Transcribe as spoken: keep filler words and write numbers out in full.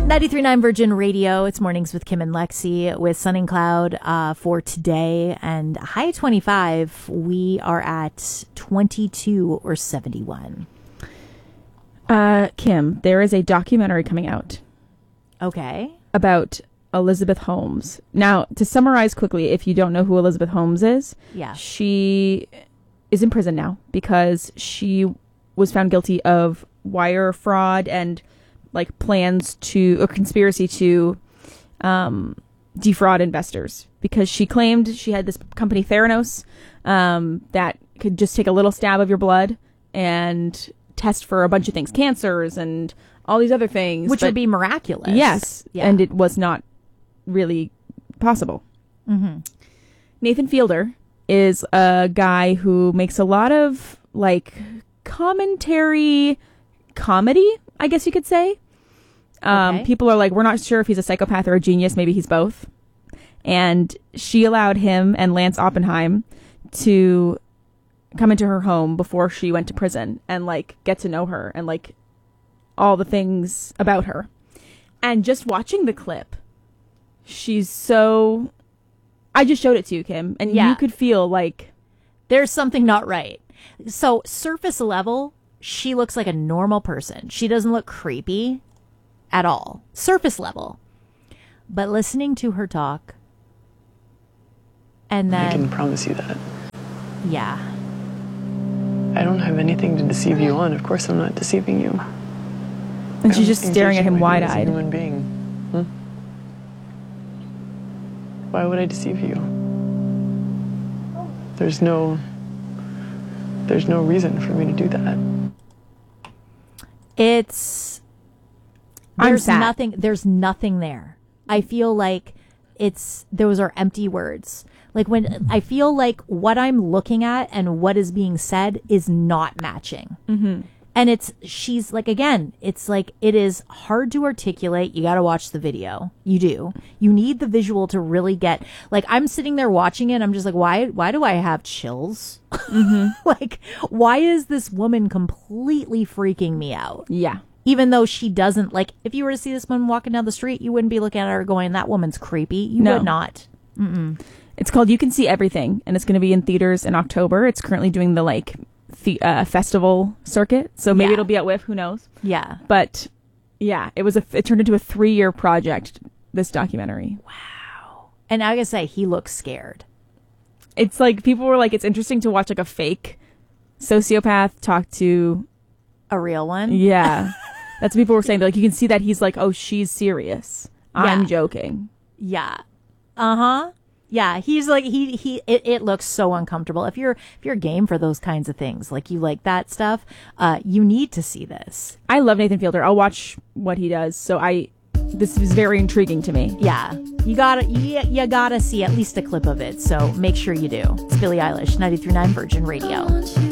ninety-three point nine Virgin Radio. It's Mornings with Kim and Lexi with Sun and Cloud uh, for today. And high twenty-five, we are at twenty-two or seventy-one. Uh, Kim, there is a documentary coming out. Okay. About Elizabeth Holmes. Now, to summarize quickly, if you don't know who Elizabeth Holmes is, yeah, she is in prison now because she was found guilty of wire fraud and like plans to or conspiracy to um, defraud investors because she claimed she had this company Theranos um, that could just take a little stab of your blood and test for a bunch of things, cancers and all these other things. Which but, would be miraculous. Yes. Yeah. And it was not really possible. Mm-hmm. Nathan Fielder is a guy who makes a lot of like commentary comedy, I guess you could say. Um, okay. People are like, we're not sure if he's a psychopath or a genius. Maybe he's both. And she allowed him and Lance Oppenheim to come into her home before she went to prison and like get to know her and like all the things about her. And just watching the clip, she's so... I just showed it to you, Kim, and yeah. you could feel like... There's something not right. So surface level, she looks like a normal person. She doesn't look creepy at all. Surface level. But listening to her talk, and then... I can promise you that. Yeah. I don't have anything to deceive you on. Of course I'm not deceiving you. And she's just staring at him wide-eyed. As a human being. Hmm? Why would I deceive you? There's no... There's no reason for me to do that. It's... There's nothing, there's nothing there. I feel like it's... Those are empty words. Like when... I feel like what I'm looking at and what is being said is not matching. Mm-hmm. And it's, she's like, again, it's like, it is hard to articulate. You got to watch the video. You do. You need the visual to really get, like, I'm sitting there watching it. I'm just like, why, why do I have chills? Mm-hmm. Like, why is this woman completely freaking me out? Yeah. Even though she doesn't, like, if you were to see this woman walking down the street, you wouldn't be looking at her going, that woman's creepy. You no. would not. Mm-mm. It's called You Can See Everything, and it's going to be in theaters in October. It's currently doing the, like, The, uh, festival circuit, so maybe yeah. it'll be at W I F, who knows. Yeah, but yeah, it was a it turned into a three-year project, this documentary. Wow. And I gotta say, he looks scared. It's like people were like, it's interesting to watch like a fake sociopath talk to a real one. Yeah. That's what people were saying. They're like, you can see that he's like, oh, she's serious, I'm yeah. joking. Yeah. Uh-huh. Yeah, he's like he he. It, it looks so uncomfortable. If you're if you're game for those kinds of things, like you like that stuff, uh, you need to see this. I love Nathan Fielder. I'll watch what he does. So I, this is very intriguing to me. Yeah, you gotta you, you gotta see at least a clip of it. So make sure you do. It's Billie Eilish, ninety-three point nine Virgin Radio.